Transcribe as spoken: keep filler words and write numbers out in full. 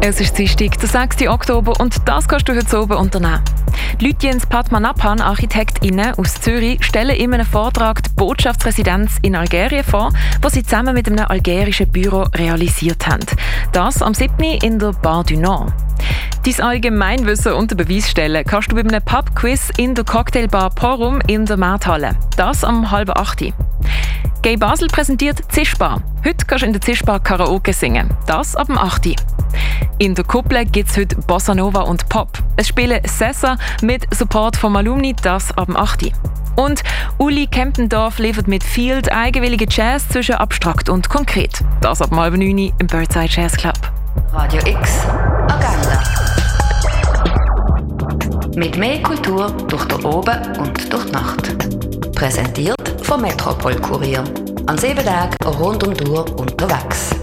Es ist Dienstag, der sechste Oktober, und das kannst du heute oben unternehmen. Lütjens Padmanabhan, ArchitektInnen aus Zürich, stellen in einem Vortrag die Botschaftsresidenz in Algerien vor, die sie zusammen mit einem algerischen Büro realisiert haben. Das am siebten in der Bar du Nord. Dein Allgemeinwissen unter Beweis stellen kannst du bei einem Pub-Quiz in der Cocktailbar Porum in der Markthalle. Das am halb acht. Gay Basel präsentiert Zischbar. Heute kannst du in der Zischbar Karaoke singen. Das ab dem acht. In der Kuppel gibt es heute Bossa Nova und Pop. Es spielen Sessa mit Support vom Alumni, das ab dem acht. Und Uli Kempendorf liefert mit Field eigenwillige Jazz zwischen abstrakt und konkret. Das ab dem halb neun im Birdside Jazz Club. Radio X Agenda. Mit mehr Kultur durch den Oben und durch die Nacht. Präsentiert vom Metropol Kurier. An sieben Tagen rund um die Uhr unterwegs.